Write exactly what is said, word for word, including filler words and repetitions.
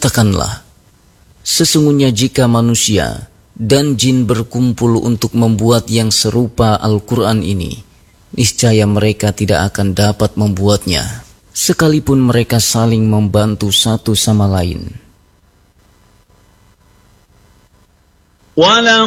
Katakanlah, sesungguhnya jika manusia dan jin berkumpul untuk membuat yang serupa Al-Quran ini, niscaya mereka tidak akan dapat membuatnya, sekalipun mereka saling membantu satu sama lain.